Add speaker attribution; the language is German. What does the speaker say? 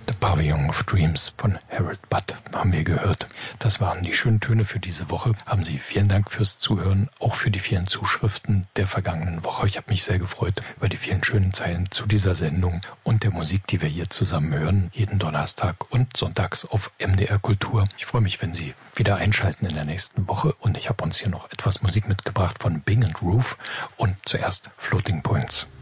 Speaker 1: The Pavilion of Dreams von Harold Budd haben wir gehört. Das waren die schönen Töne für diese Woche. Haben Sie vielen Dank fürs Zuhören, auch für die vielen Zuschriften der vergangenen Woche. Ich habe mich sehr gefreut über die vielen schönen Zeilen zu dieser Sendung und der Musik, die wir hier zusammen hören, jeden Donnerstag und sonntags auf MDR Kultur. Ich freue mich, wenn Sie wieder einschalten in der nächsten Woche, und ich habe uns hier noch etwas Musik mitgebracht von Bing & Roof und zuerst Floating Points.